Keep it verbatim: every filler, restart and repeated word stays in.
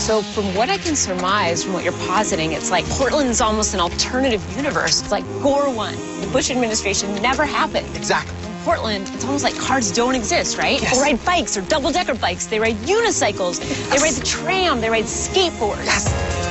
So from what I can surmise from what you're positing, it's like Portland's almost an alternative universe. It's like Gore won. The Bush administration never happened. Exactly. In Portland, it's almost like cars don't exist, right? Yes. People ride bikes or double-decker bikes. They ride unicycles. Yes. They ride the tram. They ride skateboards. Yes.